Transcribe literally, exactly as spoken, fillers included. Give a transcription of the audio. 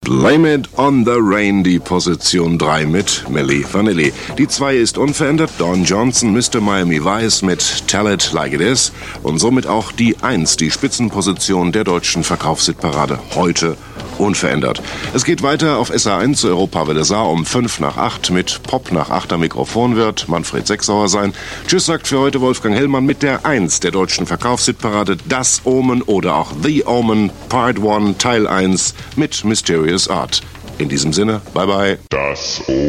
Blame It on the Rain, die Position drei mit Milli Vanilli. Die zwei ist unverändert, Don Johnson, Mister Miami Vice mit Tell It Like It Is und somit auch die eins, die Spitzenposition der deutschen Verkaufshitparade, heute unverändert. Es geht weiter auf S A eins zu Europawelle Saar um fünf nach acht mit Pop nach acht am Mikrofon wird Manfred Sechsauer sein. Tschüss sagt für heute Wolfgang Hellmann mit der eins der deutschen Verkaufshitparade, Das Omen oder auch The Omen Part eins Teil eins mit Mysterious Art. In diesem Sinne, bye bye. Das Omen.